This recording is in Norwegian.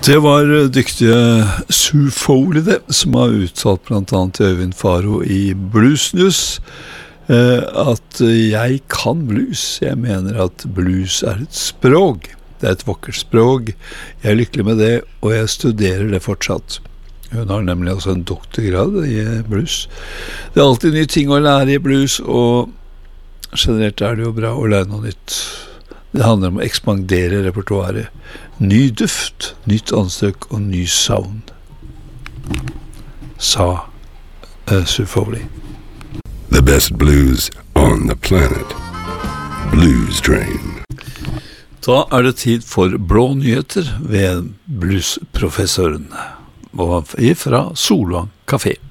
Det var dyktige Sue Foley det, som har uttalt blant annet Øyvind Faro I Blues News at jeg kan blues. Jeg mener at blues et språk. Det et vakkert språk. Jeg lykkelig med det, og jeg studerer det fortsatt. Hun har nemlig også en doktorgrad I blues. Det alltid nye ting å lære I blues, og generelt det jo bra å lære noe nytt. Det handler om å ekspandere repertoaret. Ny duft, nytt anstøk og ny sound, sa Sue Foley. The best blues on the planet. Blues Train. Da det tid for blå nyheter ved bluesprofessoren, og fra Solvang Café.